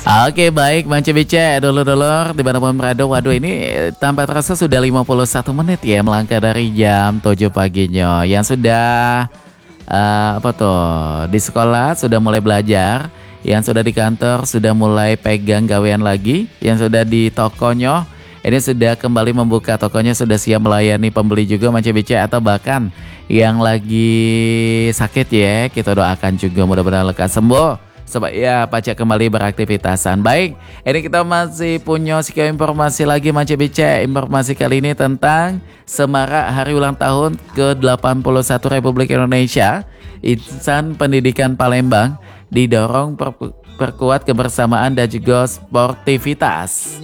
Oke baik Bang Cebice, dulur-dulur dimanapun berada. Waduh ini tanpa terasa sudah 51 menit ya melangkah dari jam 7 paginya. Yang sudah apa tuh di sekolah sudah mulai belajar, yang sudah di kantor sudah mulai pegang gawean lagi, yang sudah di tokonya ini sudah kembali membuka tokonya, sudah siap melayani pembeli juga Bang Cebice, atau bahkan yang lagi sakit ya, kita doakan juga mudah-mudahan lekas sembuh supaya pajak kembali beraktivitasan. Baik, ini kita masih punya sekian informasi lagi Bang Cebice. Informasi kali ini tentang semarak hari ulang tahun ke-81 Republik Indonesia. Insan Pendidikan Palembang didorong perkuat kebersamaan dan juga sportivitas.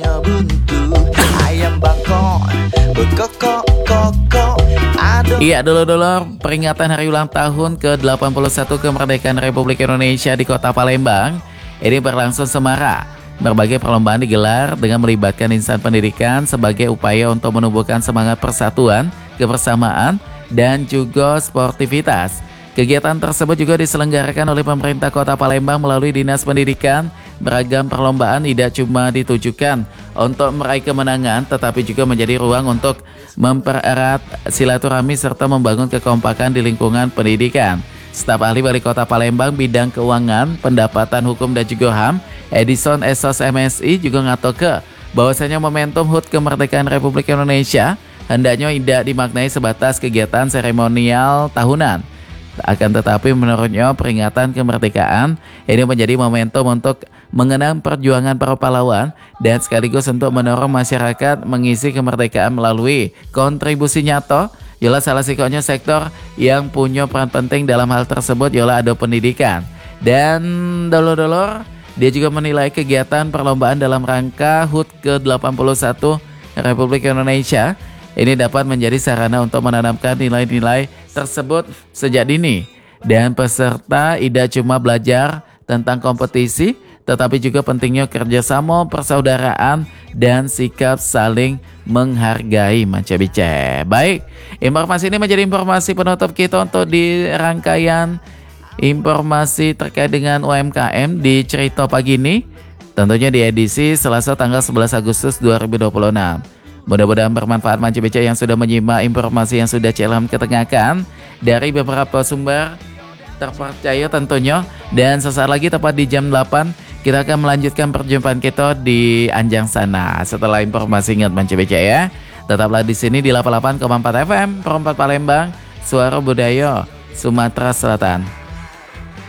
Iya dulur-dulur, peringatan hari ulang tahun ke-81 kemerdekaan Republik Indonesia di Kota Palembang ini berlangsung semarak. Berbagai perlombaan digelar dengan melibatkan insan pendidikan sebagai upaya untuk menumbuhkan semangat persatuan, kebersamaan, dan juga sportivitas. Kegiatan tersebut juga diselenggarakan oleh pemerintah Kota Palembang melalui Dinas Pendidikan. Beragam perlombaan tidak cuma ditujukan untuk meraih kemenangan, tetapi juga menjadi ruang untuk mempererat silaturahmi serta membangun kekompakan di lingkungan pendidikan. Staf ahli Wali Kota Palembang bidang keuangan, pendapatan hukum dan juga HAM, Edison Esos MSI juga ngatoke bahwasanya momentum HUT kemerdekaan Republik Indonesia hendaknya tidak dimaknai sebatas kegiatan seremonial tahunan. Akan tetapi menurutnya peringatan kemerdekaan ini menjadi momentum untuk mengenang perjuangan para pahlawan dan sekaligus untuk mendorong masyarakat mengisi kemerdekaan melalui kontribusi nyata. Yola salah satunya sektor yang punya peran penting dalam hal tersebut yola ada pendidikan. Dan dulur-dulur, dia juga menilai kegiatan perlombaan dalam rangka HUT ke-81 Republik Indonesia ini dapat menjadi sarana untuk menanamkan nilai-nilai tersebut sejak dini. Dan peserta tidak cuma belajar tentang kompetisi, tetapi juga pentingnya kerjasama, persaudaraan, dan sikap saling menghargai Bang Cebice. Baik, informasi ini menjadi informasi penutup kita untuk di rangkaian informasi terkait dengan UMKM di Cerita Pagi ini. Tentunya di edisi Selasa tanggal 11 Agustus 2026. Mudah-mudahan bermanfaat Bang Cebice yang sudah menyimak informasi yang sudah Celam ketengahkan dari beberapa sumber terpercaya tentunya. Dan sesaat lagi tepat di jam 8 kita akan melanjutkan perjumpaan kita di Anjang sana. Setelah informasi ingat Bang Cebice ya. Tetaplah di sini di 88,4 FM Perempat Palembang, Suara Budaya Sumatera Selatan.